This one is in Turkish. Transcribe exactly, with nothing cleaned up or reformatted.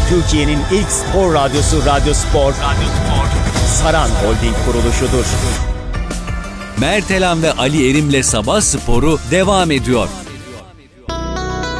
Türkiye'nin ilk spor radyosu Radyo Spor, Radyo Spor, Saran Holding kuruluşudur. Mertelan ve Ali Erim'le Sabah Sporu devam ediyor.